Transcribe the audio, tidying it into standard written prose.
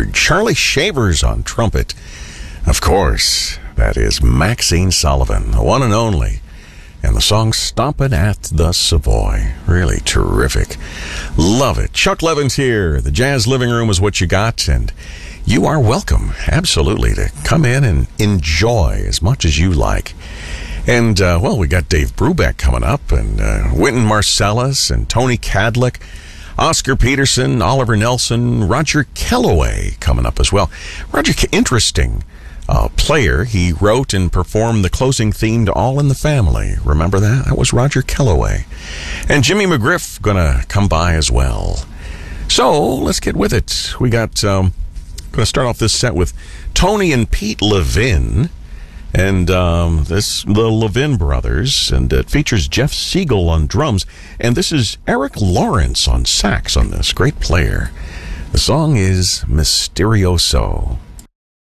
featured Charlie Shavers on trumpet. Of course, that is Maxine Sullivan, the one and only. And the song Stompin' at the Savoy. Really terrific. Love it. Chuck Levin's here. The Jazz Living Room is what you got, and you are welcome, absolutely, to come in and enjoy as much as you like. And, we got Dave Brubeck coming up, and Wynton Marsalis, and Tony Cadlick, Oscar Peterson, Oliver Nelson, Roger Kellaway coming up as well. Roger, interesting player. He wrote and performed the closing theme to All in the Family. Remember that? That was Roger Kellaway. And Jimmy McGriff going to come by as well. So, let's get with it. We got, going to start off this set with Tony and Pete Levin. And the Levin brothers, and it features Jeff Siegel on drums. And this is Eric Lawrence on sax on this. Great player. The song is Mysterioso.